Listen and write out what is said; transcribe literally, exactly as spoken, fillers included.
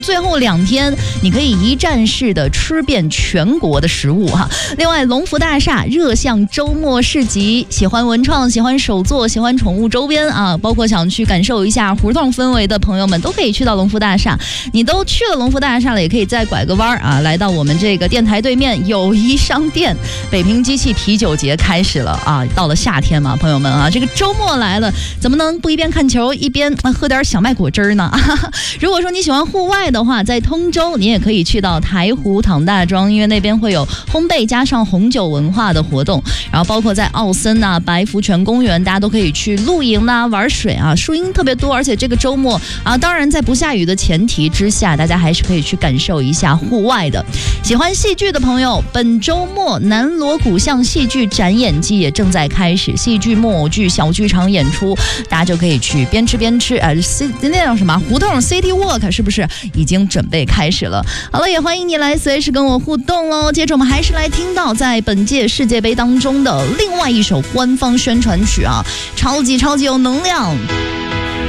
最后两天，你可以一站式的吃遍全国的食物哈。另外，龙福大厦热象周末市集，喜欢文创、喜欢手作、喜欢宠物周边啊，包括想去感受一下胡同氛围的朋友们，都可以去到龙福大厦。你都去了龙福大厦了，也可以再拐个弯啊，来到我们这个电台对面友谊商店。北平机器啤酒节开始了啊，到了夏天嘛，朋友们啊，这个周末来了，怎么能不一边看球一边、啊、喝点小麦果汁呢？如果说你喜欢户外的话，在通州你也可以去到台湖躺大庄，因为那边会有烘焙加上红酒文化的活动，然后包括在奥森啊、白福泉公园，大家都可以去露营啦、玩水啊，树荫特别多，而且这个周末啊，当然在不下雨的前提之下，大家还是可以去感受一下户外的。喜欢戏剧的朋友，本周末南锣鼓巷戏剧展演季也正在开始，戏剧、木偶剧、小剧场演出，大家就可以去边吃边吃，呃，那叫什么胡同 City Walk 是不是已经准备开始了？好了，也欢迎你来随时跟我互动哦。接着我们还是来听到在本届世界杯当中的另外一首官方宣传曲啊，超级超级有能量。